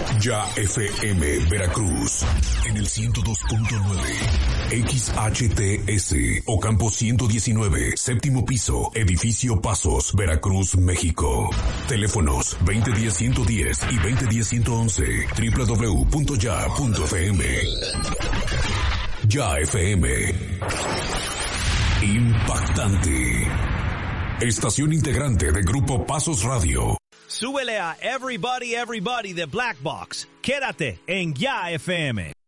Ya FM Veracruz en el 102.9 XHTS Ocampo 119, séptimo piso, edificio Pasos, Veracruz, México. Teléfonos 2010-110 y 2010-111, www.ya.fm. Ya FM. Impactante. Estación integrante de Grupo Pasos Radio. Súbele a Everybody, Everybody de Black Box. Quédate en Ya FM.